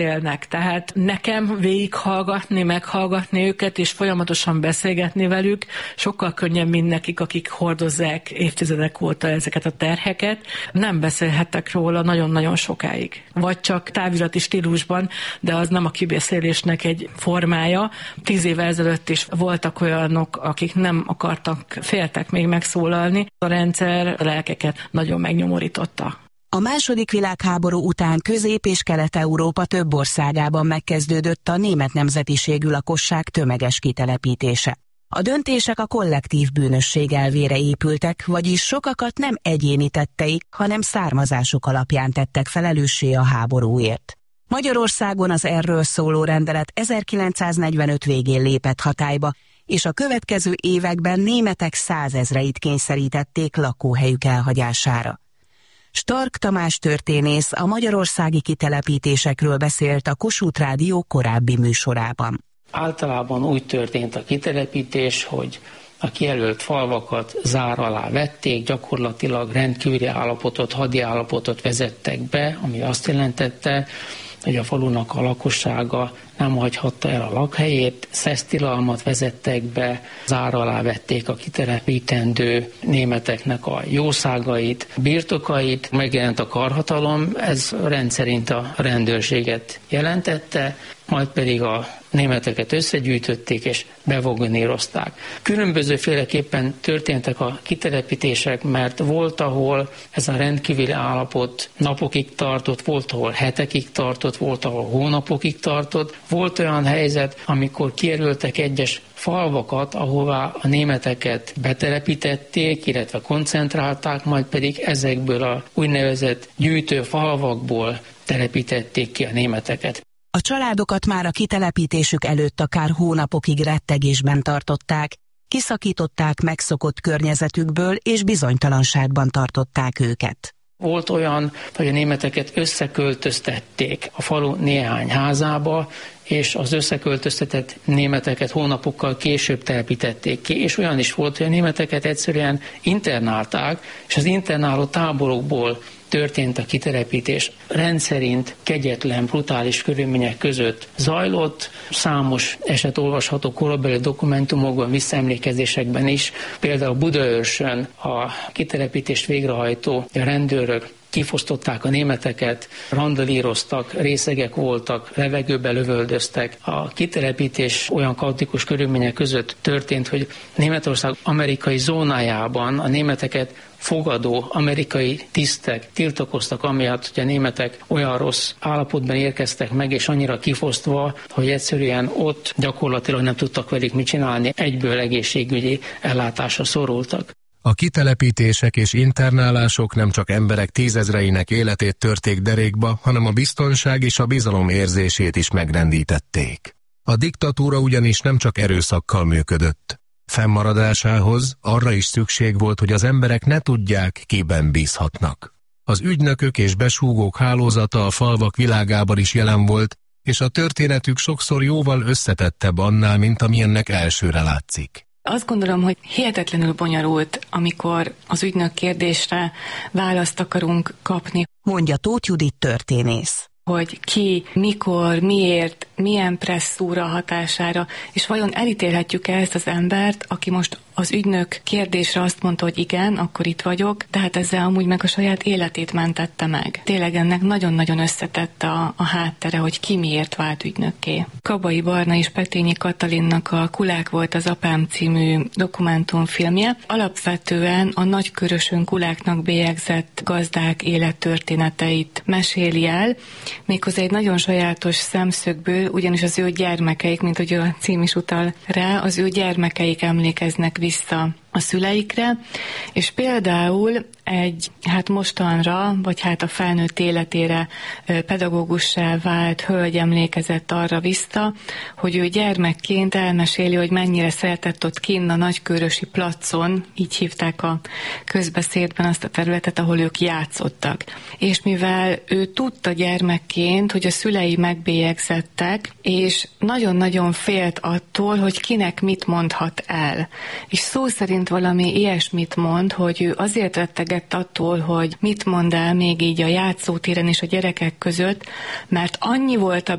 élnek. Tehát nekem végighallgatni, meghallgatni őket, és folyamatosan beszélgetni velük, sokkal könnyebb, mint nekik, akik hordozzák évtizedek óta ezeket a terheket. Nem beszélhettek róla nagyon-nagyon sokáig. Vagy csak távirati stílusban, de az nem a kibeszélésnek egy formája. 10 évvel ezelőtt is voltak olyanok, akik nem akartak, féltek még megszólalni. A rendszer a lelkeket nagyon megnyomorította. A második világháború után Közép- és Kelet-Európa több országában megkezdődött a német nemzetiségű lakosság tömeges kitelepítése. A döntések a kollektív bűnösség elvére épültek, vagyis sokakat nem egyéni tetteik, hanem származásuk alapján tettek felelőssé a háborúért. Magyarországon az erről szóló rendelet 1945 végén lépett hatályba, és a következő években németek 100 000-eit kényszerítették lakóhelyük elhagyására. Stark Tamás történész a magyarországi kitelepítésekről beszélt a Kossuth Rádió korábbi műsorában. Általában úgy történt a kitelepítés, hogy a kijelölt falvakat zár alá vették, gyakorlatilag rendkívüli állapotot, hadi állapotot vezettek be, ami azt jelentette, hogy a falunak a lakossága nem hagyhatta el a lakhelyét, szesztilalmat vezettek be, zár alá vették a kitelepítendő németeknek a jószágait, birtokait, megjelent a karhatalom, ez rendszerint a rendőrséget jelentette, majd pedig a németeket összegyűjtötték és bevagonírozták. Különbözőféleképpen történtek a kitelepítések, mert volt, ahol ez a rendkívüli állapot napokig tartott, volt, ahol hetekig tartott, volt, ahol hónapokig tartott. Volt olyan helyzet, amikor kijelöltek egyes falvakat, ahová a németeket betelepítették, illetve koncentrálták, majd pedig ezekből a úgynevezett gyűjtő falvakból telepítették ki a németeket. A családokat már a kitelepítésük előtt akár hónapokig rettegésben tartották, kiszakították megszokott környezetükből és bizonytalanságban tartották őket. Volt olyan, hogy a németeket összeköltöztették a falu néhány házába, és az összeköltöztetett németeket hónapokkal később telepítették ki, és olyan is volt, hogy a németeket egyszerűen internálták, és az internáló táborokból történt a kitelepítés. Rendszerint kegyetlen, brutális körülmények között zajlott. Számos eset olvasható korabeli dokumentumokban, visszaemlékezésekben is. Például Budaörsön a kitelepítést végrehajtó rendőrök kifosztották a németeket, randalíroztak, részegek voltak, levegőbe lövöldöztek. A kitelepítés olyan kaotikus körülmények között történt, hogy Németország amerikai zónájában a németeket fogadó amerikai tisztek tiltakoztak amiatt, hogy a németek olyan rossz állapotban érkeztek meg, és annyira kifosztva, hogy egyszerűen ott gyakorlatilag nem tudtak velük mit csinálni, egyből egészségügyi ellátásra szorultak. A kitelepítések és internálások nem csak emberek tízezreinek életét törték derékba, hanem a biztonság és a bizalom érzését is megrendítették. A diktatúra ugyanis nem csak erőszakkal működött. Fennmaradásához arra is szükség volt, hogy az emberek ne tudják, kiben bízhatnak. Az ügynökök és besúgók hálózata a falvak világában is jelen volt, és a történetük sokszor jóval összetettebb annál, mint amilyennek elsőre látszik. Azt gondolom, hogy hihetetlenül bonyolult, amikor az ügynök kérdésre választ akarunk kapni. Mondja Tóth Judit történész. Hogy ki, mikor, miért, milyen presszúra hatására, és vajon elítélhetjük-e ezt az embert, aki most az ügynök kérdésre azt mondta, hogy igen, akkor itt vagyok, tehát ezzel amúgy meg a saját életét mentette meg. Tényleg ennek nagyon-nagyon összetett a háttere, hogy ki miért vált ügynökké. Kabai Barna és Petényi Katalinnak a Kulák volt az apám című dokumentumfilmje. Alapvetően a nagykörösön kuláknak bélyegzett gazdák élettörténeteit meséli el, méghozzá egy nagyon sajátos szemszögből, ugyanis az ő gyermekeik, mint hogy a cím is utal rá, az ő gyermekeik emlékeznek vissza a szüleikre, és például egy mostanra, vagy a felnőtt életére pedagógussá vált hölgy emlékezett arra vissza, hogy ő gyermekként elmeséli, hogy mennyire szeretett ott kinn a Nagykőrösi placon, így hívták a közbeszédben azt a területet, ahol ők játszottak. És mivel ő tudta gyermekként, hogy a szülei megbélyegzettek, és nagyon-nagyon félt attól, hogy kinek mit mondhat el. És szó szerint szerint valami ilyesmit mond, hogy ő azért rettegett attól, hogy mit mond el még így a játszótéren és a gyerekek között, mert annyi volt a